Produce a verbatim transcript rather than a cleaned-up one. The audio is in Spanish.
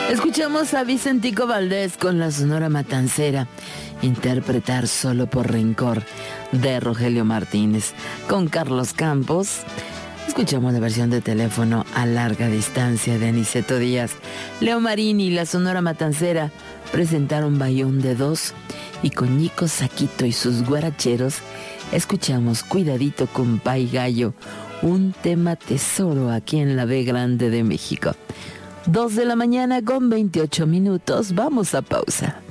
Escuchamos a Vicentico Valdés con la Sonora Matancera, interpretar Solo por Rencor, de Rogelio Martínez. Con Carlos Campos, escuchamos la versión de Teléfono a Larga Distancia de Aniceto Díaz. Leo Marini y la Sonora Matancera presentaron Bayón de Dos, y con Nico Saquito y sus guaracheros escuchamos Cuidadito Compay Gallo, un tema tesoro aquí en la B Grande de México. Dos de la mañana con veintiocho minutos, vamos a pausa.